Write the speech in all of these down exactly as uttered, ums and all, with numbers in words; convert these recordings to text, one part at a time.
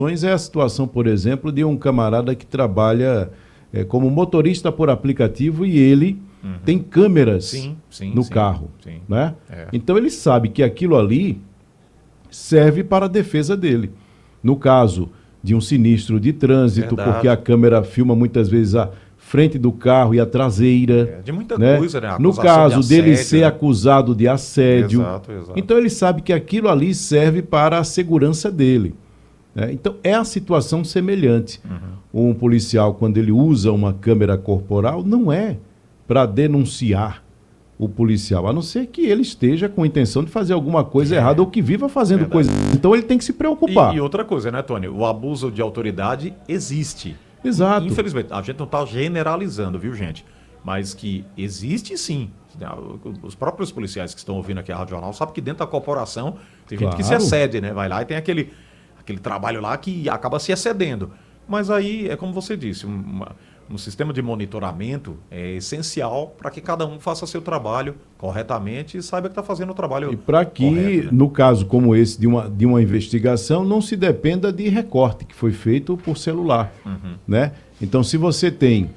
É a situação, por exemplo, de um camarada que trabalha é, como motorista por aplicativo e ele uhum. tem câmeras sim, sim, no sim, carro. sim. Né? É. Então ele sabe que aquilo ali serve para a defesa dele. No caso de um sinistro de trânsito, Verdade. porque a câmera filma muitas vezes a frente do carro e a traseira. É, de muita né? coisa, né? No caso de dele ser né? acusado de assédio. Exato, exato. Então ele sabe que aquilo ali serve para a segurança dele. Né? Então é a situação semelhante. Uhum. Um policial, quando ele usa uma câmera corporal, não é para denunciar o policial, a não ser que ele esteja com a intenção de fazer alguma coisa é. errada ou que viva fazendo coisa. Então ele tem que se preocupar. E, e outra coisa, né, Tony? O abuso de autoridade existe. Exato. Infelizmente, a gente não está generalizando, viu, gente? Mas que existe sim. Os próprios policiais que estão ouvindo aqui a Rádio Jornal sabem que dentro da corporação tem claro. gente que se excede, né? Vai lá e tem aquele, aquele trabalho lá que acaba se excedendo. Mas aí, é como você disse, uma, um sistema de monitoramento é essencial para que cada um faça seu trabalho corretamente e saiba que está fazendo o trabalho E para que, correto, né? no caso como esse de uma, de uma investigação, não se dependa de recorte que foi feito por celular. Uhum. Né? Então, se você tem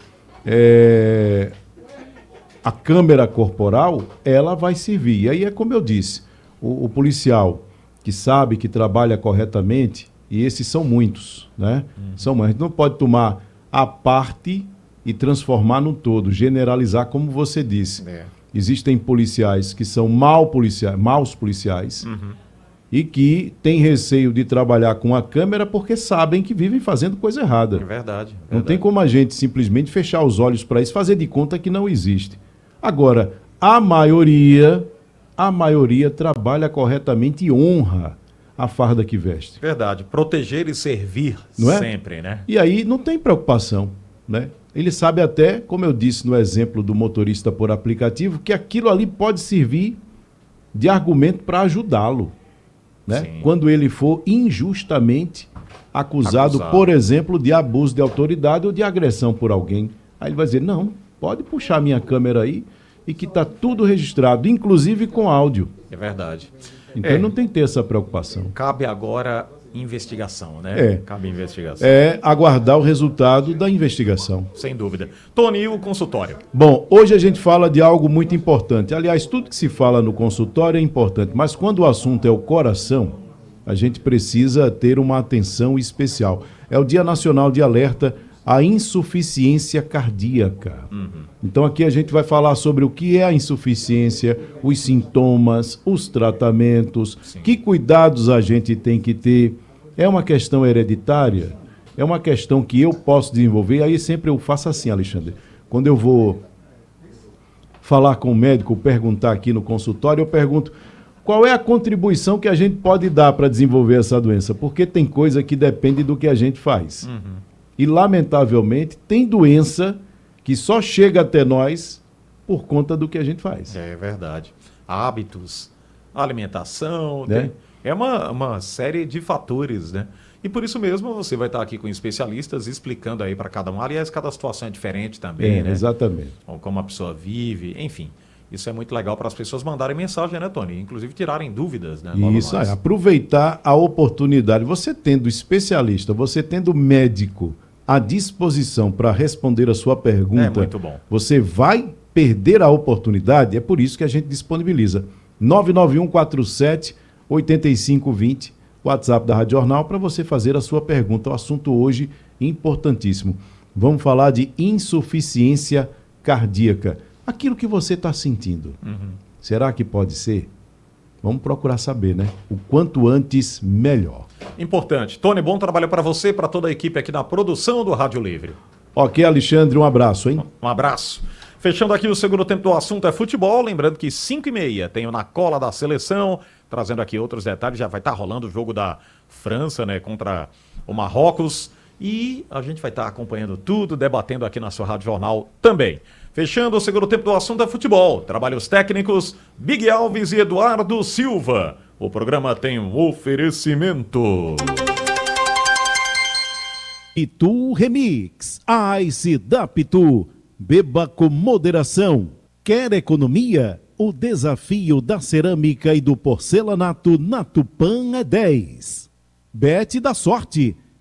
é, a câmera corporal, ela vai servir. E aí é como eu disse, o, o policial que sabe que trabalha corretamente, e esses são muitos, né? Uhum. São muitos. A gente não pode tomar a parte e transformar no todo, generalizar, como você disse. É. Existem policiais que são mal policiais, maus policiais uhum. e que têm receio de trabalhar com a câmera porque sabem que vivem fazendo coisa errada. É verdade. É não verdade. tem como a gente simplesmente fechar os olhos para isso, fazer de conta que não existe. Agora, a maioria, a maioria trabalha corretamente e honra a farda que veste. Verdade. Proteger e servir não é? sempre, né? E aí não tem preocupação, né? Ele sabe até, como eu disse no exemplo do motorista por aplicativo, que aquilo ali pode servir de argumento para ajudá-lo, né? Quando ele for injustamente acusado, acusado, por exemplo, de abuso de autoridade ou de agressão por alguém. Aí ele vai dizer, não, pode puxar minha câmera aí e que está tudo registrado, inclusive com áudio. É verdade. Então é. não tem que ter essa preocupação. Cabe agora investigação, né? É. Cabe investigação. É aguardar o resultado da investigação. Sem dúvida. Tony, e o consultório? Bom, hoje a gente fala de algo muito importante. Aliás, tudo que se fala no consultório é importante, mas quando o assunto é o coração, a gente precisa ter uma atenção especial. É o Dia Nacional de Alerta à Insuficiência Cardíaca. Uhum. Então aqui a gente vai falar sobre o que é a insuficiência, os sintomas, os tratamentos, Sim. que cuidados a gente tem que ter. É uma questão hereditária? É uma questão que eu posso desenvolver? Aí sempre eu faço assim, Alexandre. Quando eu vou falar com o médico, perguntar aqui no consultório, eu pergunto qual é a contribuição que a gente pode dar para desenvolver essa doença? Porque tem coisa que depende do que a gente faz. Uhum. E, lamentavelmente, tem doença que só chega até nós por conta do que a gente faz. É verdade. Hábitos, alimentação, né? tem, é uma, uma série de fatores, né? E por isso mesmo você vai estar aqui com especialistas explicando aí para cada um. Aliás, cada situação é diferente também, é, né? Exatamente. Como a pessoa vive, enfim. Isso é muito legal para as pessoas mandarem mensagem, né, Tony? Inclusive tirarem dúvidas, né? Isso, é, aproveitar a oportunidade. Você tendo especialista, você tendo médico à disposição para responder a sua pergunta, é muito bom. Você vai perder a oportunidade? É por isso que a gente disponibiliza nove nove um quatro sete oito cinco dois zero, WhatsApp da Rádio Jornal, para você fazer a sua pergunta. O assunto hoje importantíssimo. Vamos falar de insuficiência cardíaca. Aquilo que você está sentindo, uhum. será que pode ser? Vamos procurar saber, né? O quanto antes, melhor. Importante. Tony, bom trabalho para você, para toda a equipe aqui na produção do Rádio Livre. Ok, Alexandre, um abraço, hein? Um abraço. Fechando aqui o segundo tempo do assunto é futebol, lembrando que cinco e meia tem o Na Cola da Seleção, trazendo aqui outros detalhes, já vai estar rolando o jogo da França, né, contra o Marrocos, e a gente vai estar acompanhando tudo, debatendo aqui na sua Rádio Jornal também. Fechando o segundo tempo do assunto é futebol. Trabalhos técnicos, Big Alves e Eduardo Silva. O programa tem um oferecimento. Pitu Remix, Ice da Pitu. Beba com moderação. Quer economia? O desafio da cerâmica e do porcelanato na Tupã é dez. Bete da sorte.